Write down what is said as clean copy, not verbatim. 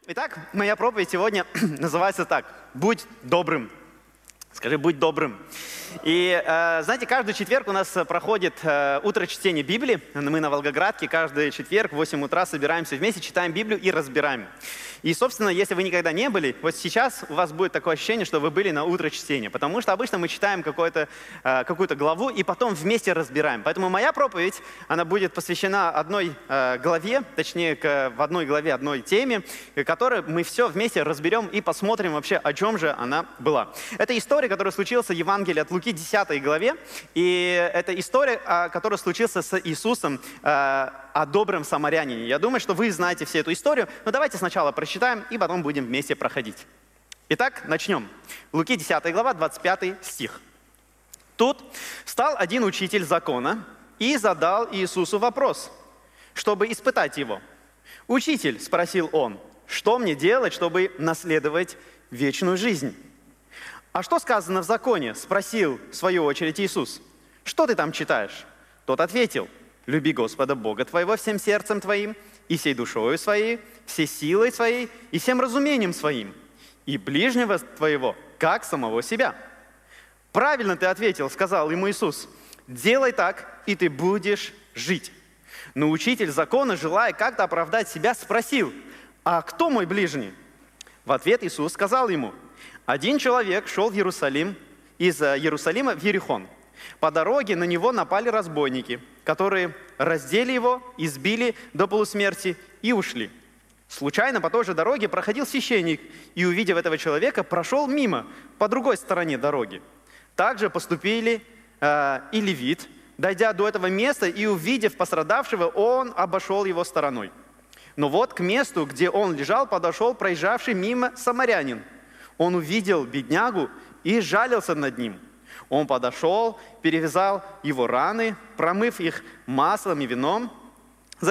Итак, моя проповедь сегодня называется так: «Будь добрым». Скажи: «Будь добрым». И знаете, каждый четверг у нас проходит утро чтения Библии. Мы на Волгоградке каждый четверг в 8 утра собираемся вместе, читаем Библию и разбираем. И, собственно, если вы никогда не были, вот сейчас у вас будет такое ощущение, что вы были на утро чтения. Потому что обычно мы читаем какую-то главу и потом вместе разбираем. Поэтому моя проповедь, она будет посвящена одной главе, точнее, в одной главе, одной теме, которую мы все вместе разберем и посмотрим вообще, о чем же она была. Это история, которая случилась в Евангелии от Луки, 10 главе. И это история, которая случилась с Иисусом, о добром самарянине. Я думаю, что вы знаете всю эту историю, но давайте сначала прочитаем и потом будем вместе проходить. Итак, начнем. Луки 10 глава, 25 стих. «Тут встал один учитель закона и задал Иисусу вопрос, чтобы испытать его. «Учитель, — спросил он, — что мне делать, чтобы наследовать вечную жизнь?» «А что сказано в законе?» — спросил в свою очередь Иисус. «Что ты там читаешь?» Тот ответил: «Люби Господа Бога твоего всем сердцем твоим, и всей душою своей, всей силой своей, и всем разумением своим, и ближнего твоего, как самого себя». «Правильно ты ответил, — сказал ему Иисус, — делай так, и ты будешь жить». Но учитель закона, желая как-то оправдать себя, спросил: «А кто мой ближний?» В ответ Иисус сказал ему: «Один человек шел из Иерусалима в Иерихон. По дороге на него напали разбойники, которые раздели его, избили до полусмерти и ушли. Случайно по той же дороге проходил священник и, увидев этого человека, прошел мимо, по другой стороне дороги. Также поступили и левит, дойдя до этого места и увидев пострадавшего, он обошел его стороной. Но вот к месту, где он лежал, подошел проезжавший мимо самарянин. Он увидел беднягу и жалился над ним. Он подошел, перевязал его раны, промыв их маслом и вином,